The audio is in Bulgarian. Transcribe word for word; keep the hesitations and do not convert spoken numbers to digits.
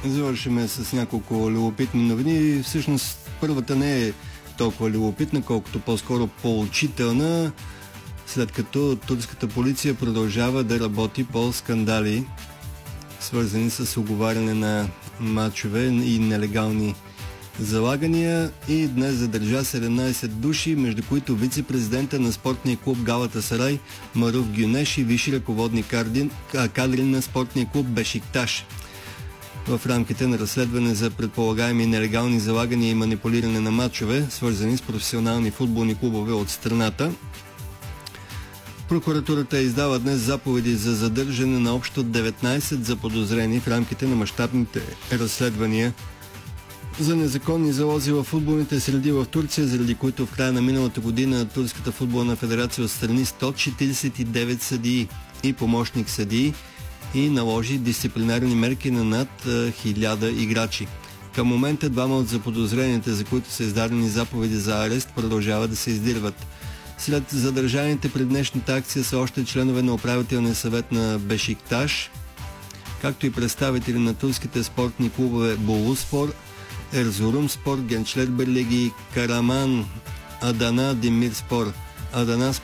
завършиме с няколко любопитни новини. Всъщност първата не е толкова любопитна, колкото по-скоро поучителна, след като турската полиция продължава да работи по скандали, свързани с уговаряне на мачове и нелегални залагания, и днес задържа седемнайсет души, между които вице-президента на спортния клуб Галатасарай Маруф Гюнеш и висши ръководни кадри, кадри на спортния клуб Бешикташ. В рамките на разследване за предполагаеми нелегални залагания и манипулиране на мачове, свързани с професионални футболни клубове от страната, прокуратурата издава днес заповеди за задържане на общо деветнайсет заподозрени в рамките на мащабните разследвания за незаконни залози в футболните среди в Турция, заради които в края на миналата година Турската футболна федерация отстрани сто четирийсет и девет съдии и помощник съдии и наложи дисциплинарни мерки на над хиляда играчи. Към момента двама от заподозрените, за които са издадени заповеди за арест, продължават да се издирват. След задържаните при днешната акция са още членове на управителния съвет на Бешикташ, както и представители на турските спортни клубове Болуспор, Ерзурумспор, Генчлер Берлиги, Караман, Адана Демирспор, Адана